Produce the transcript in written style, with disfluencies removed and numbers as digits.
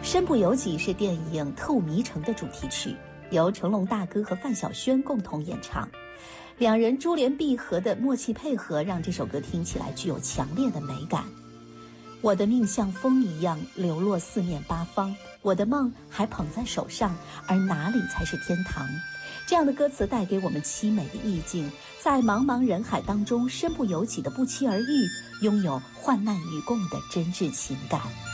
身不由己是电影《特务迷城》的主题曲，由成龙大哥和范晓萱共同演唱。两人珠联璧合的默契配合，让这首歌听起来具有强烈的美感。我的命像风一样流落四面八方，我的梦还捧在手上，而哪里才是天堂？这样的歌词带给我们凄美的意境，在茫茫人海当中身不由己的不期而遇，拥有患难与共的真挚情感。